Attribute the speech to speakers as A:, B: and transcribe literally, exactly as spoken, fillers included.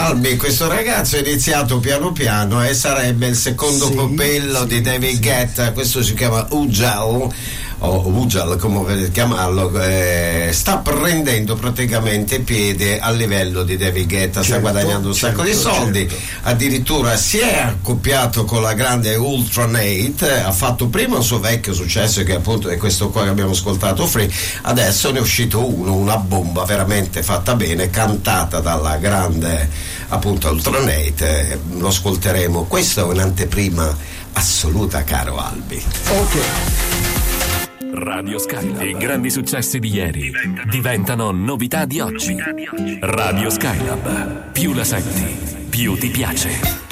A: Albi, questo ragazzo è iniziato piano piano e sarebbe il secondo sì, popello sì, di David sì. Guetta. Questo si chiama Ujal o Ujal, come volete chiamarlo, eh, sta prendendo praticamente piede al livello di David Guetta, certo, sta guadagnando un sacco certo, di soldi, certo. Addirittura si è accoppiato con la grande Ultranate, ha fatto prima un suo vecchio successo che appunto è questo qua che abbiamo ascoltato, Free, adesso ne è uscito uno, una bomba veramente fatta bene, cantata dalla grande appunto Ultranate, lo ascolteremo. Questa è un'anteprima assoluta, caro Albi.
B: Ok.
C: Radio Skylab. I grandi successi di ieri diventano, diventano novità di oggi. Radio Skylab. Più la senti, più ti piace.